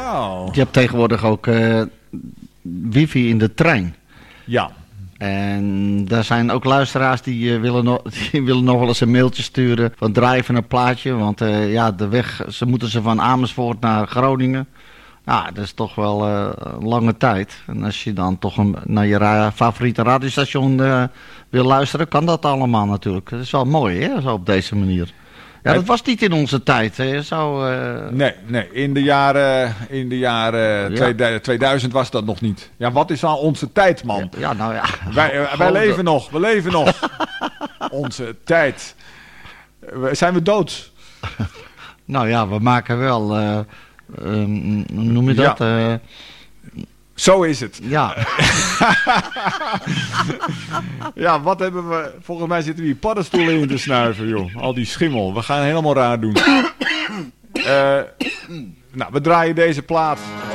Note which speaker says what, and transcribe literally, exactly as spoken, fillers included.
Speaker 1: Nou.
Speaker 2: Je hebt tegenwoordig ook uh, wifi in de trein.
Speaker 1: Ja.
Speaker 2: En daar zijn ook luisteraars die, uh, willen, no- die willen nog wel eens een mailtje sturen van draai even een plaatje. Want uh, ja, de weg, ze moeten ze van Amersfoort naar Groningen. Ja, dat is toch wel uh, een lange tijd. En als je dan toch een, naar je ra- favoriete radiostation uh, wil luisteren, kan dat allemaal natuurlijk. Dat is wel mooi, hè, zo op deze manier. Ja, dat was niet in onze tijd. Hè. Zo, uh...
Speaker 1: Nee, nee, in de jaren, in de jaren ja. tweeduizend was dat nog niet. Ja, wat is aan onze tijd, man?
Speaker 2: Ja, ja nou ja.
Speaker 1: Wij, uh, wij leven de... nog, we leven nog. Onze tijd. Uh, zijn we dood?
Speaker 2: Nou ja, we maken wel... Uh, um, hoe noem je dat? Ja. Uh,
Speaker 1: Zo is het.
Speaker 2: Ja.
Speaker 1: Ja, wat hebben we... Volgens mij zitten we hier paddenstoelen in te snuiven, joh. Al die schimmel. We gaan helemaal raar doen. Uh, nou, we draaien deze plaat